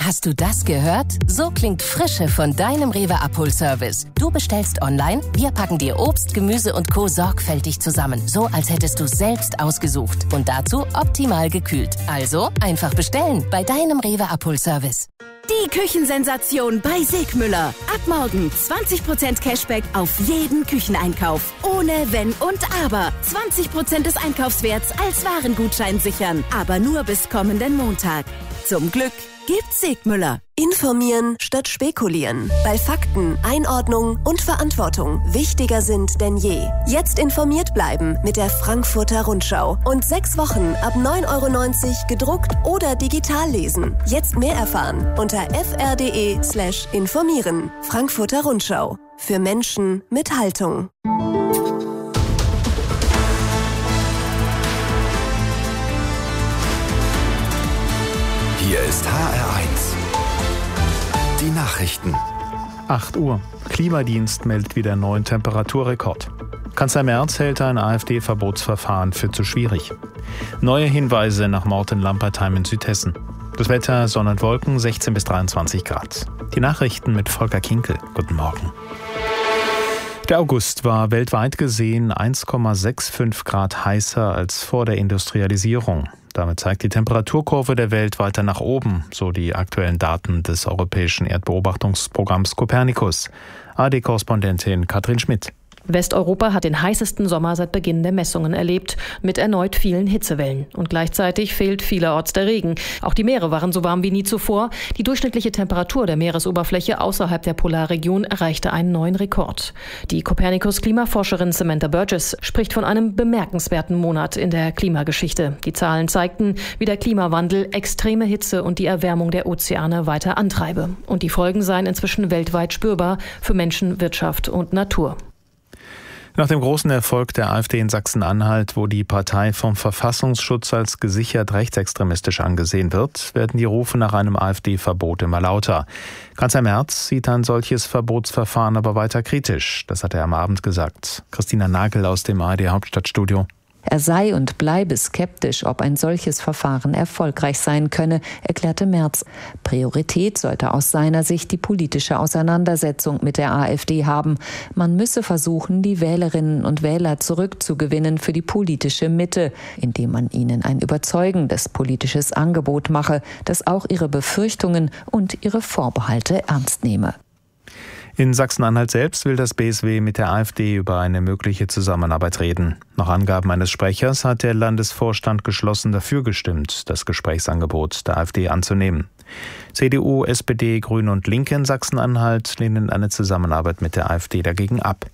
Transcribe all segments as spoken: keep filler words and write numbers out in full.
Hast du das gehört? So klingt Frische von deinem Rewe-Abholservice. Du bestellst online, wir packen dir Obst, Gemüse und Co. sorgfältig zusammen. So, als hättest du selbst ausgesucht. Und dazu optimal gekühlt. Also, einfach bestellen bei deinem Rewe-Abholservice. Die Küchensensation bei Segmüller. Ab morgen zwanzig Prozent Cashback auf jeden Kücheneinkauf. Ohne Wenn und Aber. zwanzig Prozent des Einkaufswerts als Warengutschein sichern. Aber nur bis kommenden Montag. Zum Glück gibt's Segmüller. Informieren statt spekulieren. Weil Fakten, Einordnung und Verantwortung wichtiger sind denn je. Jetzt informiert bleiben mit der Frankfurter Rundschau. Und sechs Wochen ab neun Euro neunzig gedruckt oder digital lesen. Jetzt mehr erfahren unter fr.de slash informieren. Frankfurter Rundschau. Für Menschen mit Haltung. Hier ist H R eins. Die Nachrichten. acht Uhr. Klimadienst meldet wieder neuen Temperaturrekord. Kanzler Merz hält ein AfD-Verbotsverfahren für zu schwierig. Neue Hinweise nach Mord in Lampertheim in Südhessen. Das Wetter, Sonne und Wolken, sechzehn bis dreiundzwanzig Grad. Die Nachrichten mit Volker Kinkel. Guten Morgen. Der August war weltweit gesehen eins Komma fünfundsechzig Grad heißer als vor der Industrialisierung. Damit zeigt die Temperaturkurve der Welt weiter nach oben, so die aktuellen Daten des europäischen Erdbeobachtungsprogramms Copernicus. A R D-Korrespondentin Katrin Schmidt. Westeuropa hat den heißesten Sommer seit Beginn der Messungen erlebt, mit erneut vielen Hitzewellen. Und gleichzeitig fehlt vielerorts der Regen. Auch die Meere waren so warm wie nie zuvor. Die durchschnittliche Temperatur der Meeresoberfläche außerhalb der Polarregion erreichte einen neuen Rekord. Die Copernicus-Klimaforscherin Samantha Burgess spricht von einem bemerkenswerten Monat in der Klimageschichte. Die Zahlen zeigten, wie der Klimawandel extreme Hitze und die Erwärmung der Ozeane weiter antreibe. Und die Folgen seien inzwischen weltweit spürbar für Menschen, Wirtschaft und Natur. Nach dem großen Erfolg der AfD in Sachsen-Anhalt, wo die Partei vom Verfassungsschutz als gesichert rechtsextremistisch angesehen wird, werden die Rufe nach einem AfD-Verbot immer lauter. Kanzler Merz sieht ein solches Verbotsverfahren aber weiter kritisch. Das hat er am Abend gesagt. Christina Nagel aus dem A R D-Hauptstadtstudio. Er sei und bleibe skeptisch, ob ein solches Verfahren erfolgreich sein könne, erklärte Merz. Priorität sollte aus seiner Sicht die politische Auseinandersetzung mit der AfD haben. Man müsse versuchen, die Wählerinnen und Wähler zurückzugewinnen für die politische Mitte, indem man ihnen ein überzeugendes politisches Angebot mache, das auch ihre Befürchtungen und ihre Vorbehalte ernst nehme. In Sachsen-Anhalt selbst will das B S W mit der AfD über eine mögliche Zusammenarbeit reden. Nach Angaben eines Sprechers hat der Landesvorstand geschlossen dafür gestimmt, das Gesprächsangebot der AfD anzunehmen. C D U, S P D, Grüne und Linke in Sachsen-Anhalt lehnen eine Zusammenarbeit mit der AfD dagegen ab.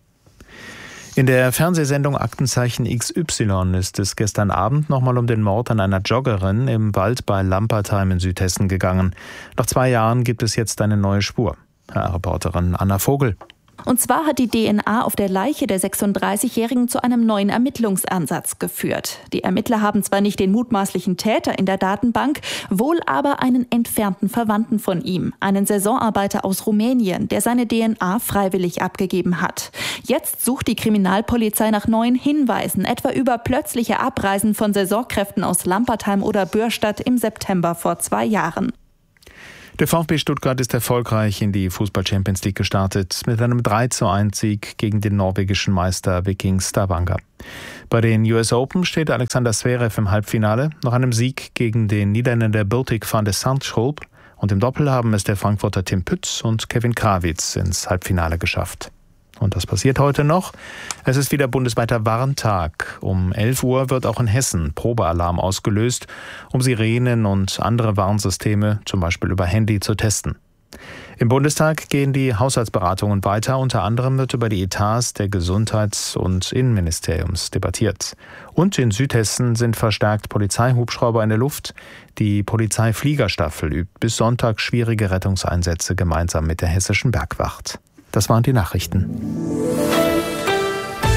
In der Fernsehsendung Aktenzeichen X Y ist es gestern Abend nochmal um den Mord an einer Joggerin im Wald bei Lampertheim in Südhessen gegangen. Nach zwei Jahren gibt es jetzt eine neue Spur. Reporterin Anna Vogel. Und zwar hat die D N A auf der Leiche der sechsunddreißigjährigen zu einem neuen Ermittlungsansatz geführt. Die Ermittler haben zwar nicht den mutmaßlichen Täter in der Datenbank, wohl aber einen entfernten Verwandten von ihm, einen Saisonarbeiter aus Rumänien, der seine D N A freiwillig abgegeben hat. Jetzt sucht die Kriminalpolizei nach neuen Hinweisen, etwa über plötzliche Abreisen von Saisonkräften aus Lampertheim oder Bürstadt im September vor zwei Jahren. Der VfB Stuttgart ist erfolgreich in die Fußball-Champions League gestartet mit einem drei zu eins Sieg gegen den norwegischen Meister Viking Stavanger. Bei den U S Open steht Alexander Zverev im Halbfinale. Nach einem Sieg gegen den Niederländer Botic van de Zandschulp und im Doppel haben es der Frankfurter Tim Pütz und Kevin Krawitz ins Halbfinale geschafft. Und das passiert heute noch. Es ist wieder bundesweiter Warntag. Um elf Uhr wird auch in Hessen Probealarm ausgelöst, um Sirenen und andere Warnsysteme, zum Beispiel über Handy, zu testen. Im Bundestag gehen die Haushaltsberatungen weiter. Unter anderem wird über die Etats der Gesundheits- und Innenministeriums debattiert. Und in Südhessen sind verstärkt Polizeihubschrauber in der Luft. Die Polizeifliegerstaffel übt bis Sonntag schwierige Rettungseinsätze gemeinsam mit der hessischen Bergwacht. Das waren die Nachrichten.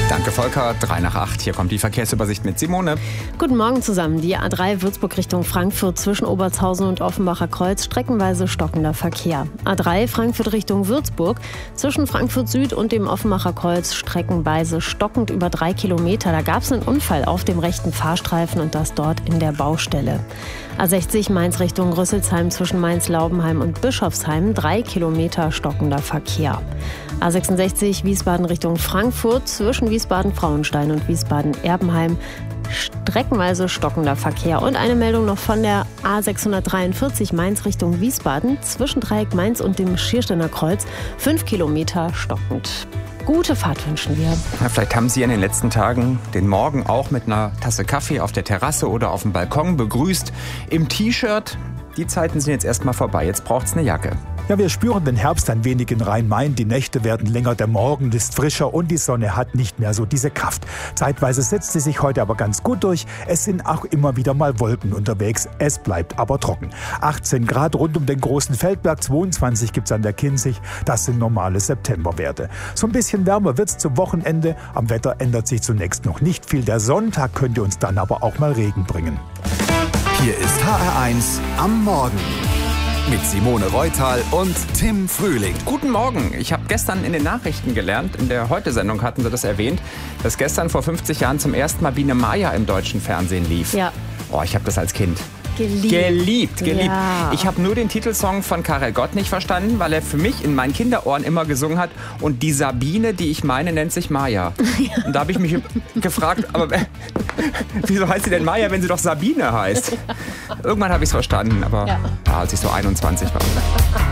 Danke, Volker. drei nach acht. Hier kommt die Verkehrsübersicht mit Simone. Guten Morgen zusammen. Die A drei Würzburg Richtung Frankfurt zwischen Obertshausen und Offenbacher Kreuz streckenweise stockender Verkehr. A drei Frankfurt Richtung Würzburg zwischen Frankfurt Süd und dem Offenbacher Kreuz streckenweise stockend über drei Kilometer. Da gab es einen Unfall auf dem rechten Fahrstreifen und das dort in der Baustelle. A sechzig Mainz Richtung Rüsselsheim zwischen Mainz-Laubenheim und Bischofsheim drei Kilometer stockender Verkehr. A sechsundsechzig Wiesbaden Richtung Frankfurt zwischen Wiesbaden-Frauenstein und Wiesbaden-Erbenheim streckenweise stockender Verkehr. Und eine Meldung noch von der A sechshundertdreiundvierzig Mainz Richtung Wiesbaden zwischen Dreieck Mainz und dem Schiersteiner Kreuz fünf Kilometer stockend. Gute Fahrt wünschen wir. Ja, vielleicht haben Sie in den letzten Tagen den Morgen auch mit einer Tasse Kaffee auf der Terrasse oder auf dem Balkon begrüßt. Im T-Shirt. Die Zeiten sind jetzt erstmal vorbei. Jetzt braucht's eine Jacke. Ja, wir spüren den Herbst ein wenig in Rhein-Main. Die Nächte werden länger, der Morgen ist frischer und die Sonne hat nicht mehr so diese Kraft. Zeitweise setzt sie sich heute aber ganz gut durch. Es sind auch immer wieder mal Wolken unterwegs. Es bleibt aber trocken. achtzehn Grad rund um den großen Feldberg, zweiundzwanzig gibt's an der Kinzig. Das sind normale Septemberwerte. So ein bisschen wärmer wird's zum Wochenende. Am Wetter ändert sich zunächst noch nicht viel. Der Sonntag könnte uns dann aber auch mal Regen bringen. Hier ist H R eins am Morgen. Mit Simone Reutal und Tim Frühling. Guten Morgen. Ich habe gestern in den Nachrichten gelernt, in der Heute-Sendung hatten Sie das erwähnt, dass gestern vor fünfzig Jahren zum ersten Mal Biene Maya im deutschen Fernsehen lief. Ja. Oh, ich habe das als Kind Geliebt. Geliebt, geliebt. Ja. Ich habe nur den Titelsong von Karel Gott nicht verstanden, weil er für mich in meinen Kinderohren immer gesungen hat. Und die Sabine, die ich meine, nennt sich Maya. Ja. Und da habe ich mich gefragt, aber wieso heißt sie denn Maya, wenn sie doch Sabine heißt? Irgendwann habe ich es verstanden, aber ja. Ja, als ich so einundzwanzig war.